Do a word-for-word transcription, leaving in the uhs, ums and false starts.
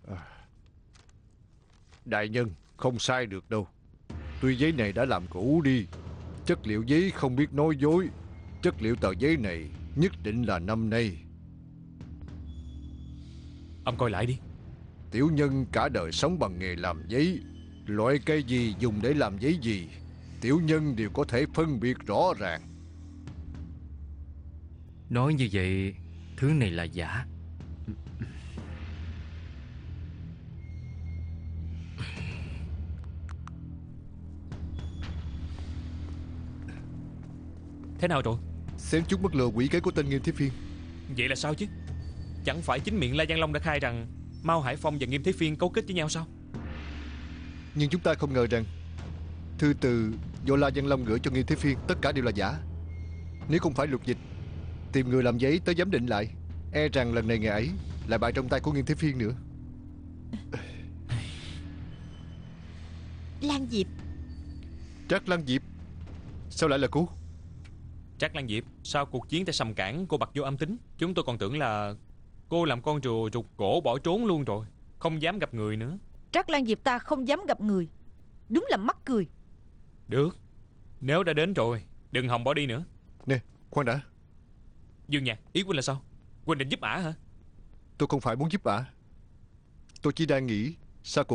Đại nhân không sai được đâu. Tuy giấy này đã làm cũ đi, chất liệu giấy không biết nói dối. Chất liệu tờ giấy này nhất định là năm nay. Ông coi lại đi. Tiểu nhân cả đời sống bằng nghề làm giấy. Loại cây gì dùng để làm giấy gì, tiểu nhân đều có thể phân biệt rõ ràng. Nói như vậy, thứ này là giả. Thế nào rồi? Xem chút bất lừa quỷ kế của tên Nghiêm Thế Phiên. Vậy là sao chứ? Chẳng phải chính miệng La Giang Long đã khai rằng Mao Hải Phong và Nghiêm Thế Phiên cấu kết với nhau sao? Nhưng chúng ta không ngờ rằng thư từ do La Giang Long gửi cho Nghiêm Thế Phiên tất cả đều là giả. Nếu không phải Lục Dịch tìm người làm giấy tới giám định lại, e rằng lần này ngày ấy lại bại trong tay của Nghiêm Thế Phiên nữa. Lan Diệp. Trác Lan Diệp? Sao lại là cô? Trác Lan Diệp, sau cuộc chiến tại Sầm Cảng cô bật vô âm tính. Chúng tôi còn tưởng là cô làm con rùa rụt cổ bỏ trốn luôn rồi, không dám gặp người nữa. Trác Lan Diệp ta không dám gặp người, đúng là mắc cười. Được, nếu đã đến rồi đừng hòng bỏ đi nữa. Nè, khoan đã. Dương Nhạc, ý Huynh là sao? Huynh định giúp ả hả? Tôi không phải muốn giúp ả. Tôi chỉ đang nghĩ sau cuộc